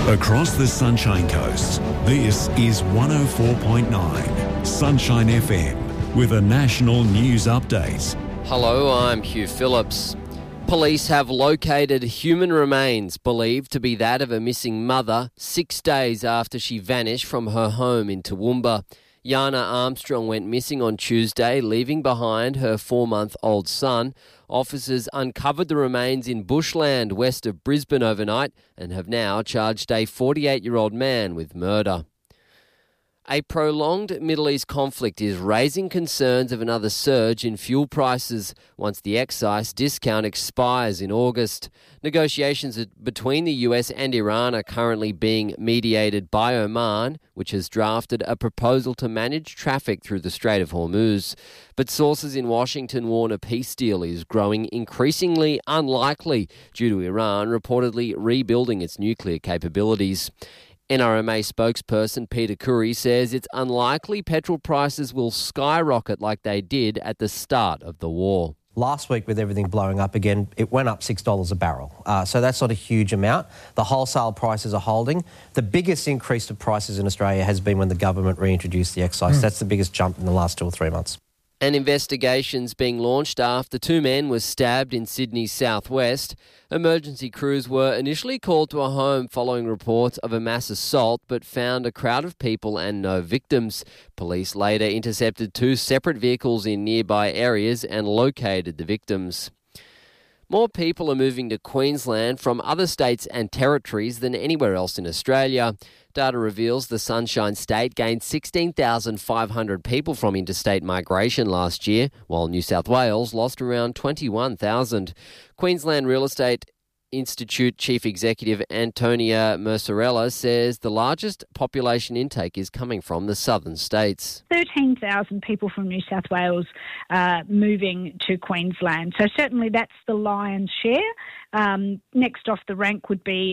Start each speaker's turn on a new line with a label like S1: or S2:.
S1: Across the Sunshine Coast, this is 104.9 Sunshine FM with a national news update.
S2: Hello, I'm Hugh Phillips. Police have located human remains believed to be that of a missing mother 6 days after she vanished from her home in Toowoomba. Yana Armstrong went missing on Tuesday, leaving behind her 4-month-old son. Officers uncovered the remains in bushland west of Brisbane overnight and have now charged a 48-year-old man with murder. A prolonged Middle East conflict is raising concerns of another surge in fuel prices once the excise discount expires in August. Negotiations between the US and Iran are currently being mediated by Oman, which has drafted a proposal to manage traffic through the Strait of Hormuz. But sources in Washington warn a peace deal is growing increasingly unlikely due to Iran reportedly rebuilding its nuclear capabilities. NRMA spokesperson Peter Curry says it's unlikely petrol prices will skyrocket like they did at the start of the war.
S3: Last week, with everything blowing up again, it went up $6 a barrel. So that's not a huge amount. The wholesale prices are holding. The biggest increase to prices in Australia has been when the government reintroduced the excise. That's the biggest jump in the last 2 or 3 months.
S2: An investigation's being launched after 2 men were stabbed in Sydney's southwest. Emergency crews were initially called to a home following reports of a mass assault, but found a crowd of people and no victims. Police later intercepted 2 separate vehicles in nearby areas and located the victims. More people are moving to Queensland from other states and territories than anywhere else in Australia. Data reveals the Sunshine State gained 16,500 people from interstate migration last year, while New South Wales lost around 21,000. Queensland Real Estate Institute Chief Executive Antonia Mercerella says the largest population intake is coming from the southern states.
S4: 13,000 people from New South Wales moving to Queensland. So certainly that's the lion's share. Next off the rank would be